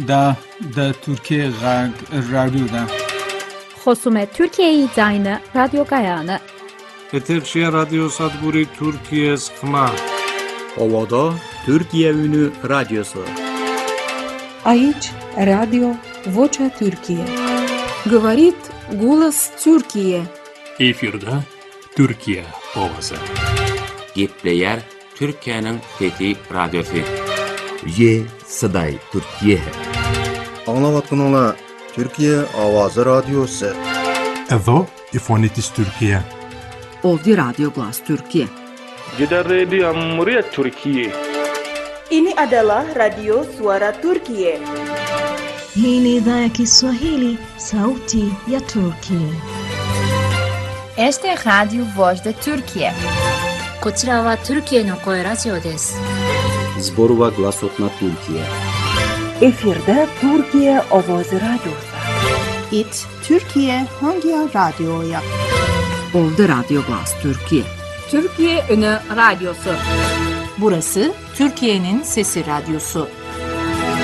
da Türkiye Radyo'da. Husumet Türkiye'yi zayını Radyo Gayanı. Eterşehir Radyo Sadburi Türkiye Sıkma. Ovada Türkiye Ünü Radyosu. Aici Radio Vocea Türkiye. Говорит голос Türkiye. Efirde Türkiye Ovası. Gepleyer Türkiye'nin Fethi Radyosu. Ye Saday Türkiye. Anlavatkanala Türkiye Avazı Radyosu. Evo İfonitis Türkiye. Ovdje Radio Glas Türkiye. Jeddah Radio Muryat Türkiye. Ini adalah Radio Suara Türkiye. Hii ni idhaa ya Kiswahili, Sauti ya Turkiye. Este é Radio Voz da Türkiye. こちらはトルキエの声ラジオです。 Zborova Glasotna Türkiye. Efirde Türkiye Ovozi Radyosu. It Türkiye Hangi Radyo'ya? Ovdje Radio Glas Türkiye. Türkiye Ünü Radyosu. Burası Türkiye'nin Sesi Radyosu.